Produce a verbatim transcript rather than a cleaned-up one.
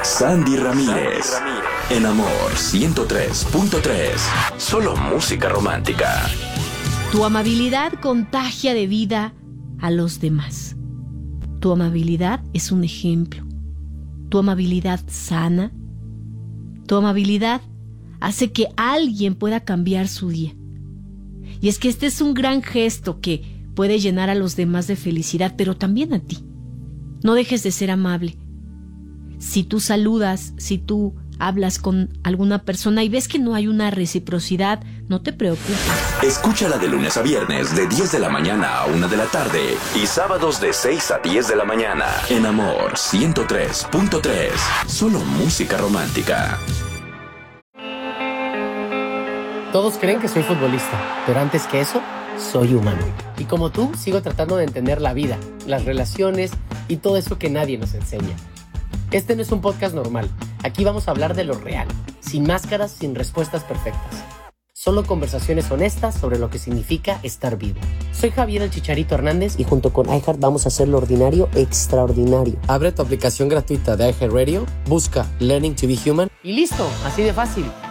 Sandy Ramírez, en Amor ciento tres punto tres. Solo música romántica. Tu amabilidad contagia de vida a los demás. Tu amabilidad es un ejemplo. Tu amabilidad sana. Tu amabilidad hace que alguien pueda cambiar su día. Y es que este es un gran gesto que puede llenar a los demás de felicidad, pero también a ti. No dejes de ser amable. Si tú saludas, si tú hablas con alguna persona y ves que no hay una reciprocidad, no te preocupes. Escúchala de lunes a viernes de diez de la mañana a una de la tarde y sábados de seis a diez de la mañana en Amor ciento tres punto tres. Solo música romántica. Todos creen que soy futbolista, pero antes que eso, soy humano. Y como tú, sigo tratando de entender la vida, las relaciones y todo eso que nadie nos enseña. Este no es un podcast normal. Aquí vamos a hablar de lo real, sin máscaras, sin respuestas perfectas. Solo conversaciones honestas sobre lo que significa estar vivo. Soy Javier el Chicharito Hernández y junto con iHeart vamos a hacer lo ordinario extraordinario. Abre tu aplicación gratuita de iHeartRadio, busca Learning to be Human y listo, así de fácil.